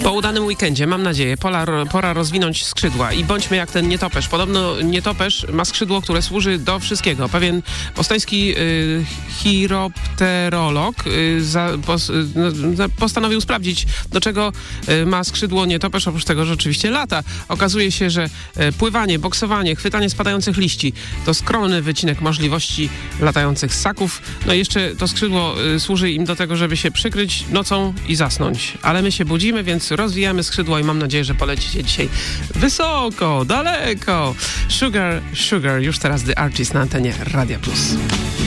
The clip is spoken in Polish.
Po udanym weekendzie, mam nadzieję, pora rozwinąć skrzydła i bądźmy jak ten nietoperz. Podobno nietoperz ma skrzydło, które służy do wszystkiego. Pewien poznański chiropterolog postanowił sprawdzić, do czego ma skrzydło nietoperz, oprócz tego, że oczywiście lata. Okazuje się, że pływanie, boksowanie, chwytanie spadających liści to skromny wycinek możliwości latających ssaków. No i jeszcze to skrzydło służy im do tego, żeby się przykryć nocą i zasnąć. Ale my się budzimy, więc rozwijamy skrzydła i mam nadzieję, że polecicie dzisiaj wysoko, daleko. Sugar, już teraz The Artist na antenie Radia Plus.